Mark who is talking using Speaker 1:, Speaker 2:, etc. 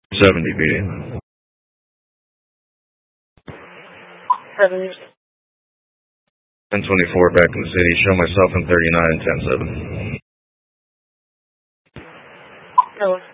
Speaker 1: 70 feet.
Speaker 2: 70.
Speaker 1: 1024 back in the city. Show myself in 39 and 10-7.
Speaker 2: No.